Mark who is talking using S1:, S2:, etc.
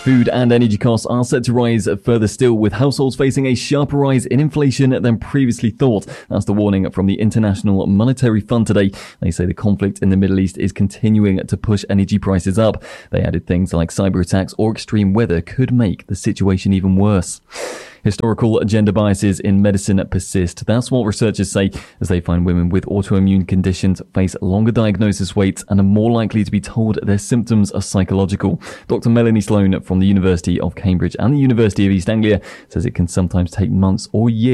S1: Food and energy costs are set to rise further still, with households facing a sharper rise in inflation than previously thought. That's the warning from the International Monetary Fund today. They say the conflict in the Middle East is continuing to push energy prices up. They added things like cyber attacks or extreme weather could make the situation even worse. Historical gender biases in medicine persist. That's what researchers say, as they find women with autoimmune conditions face longer diagnosis waits and are more likely to be told their symptoms are psychological. Dr. Melanie Sloan from the University of Cambridge and the University of East Anglia says it can sometimes take months or years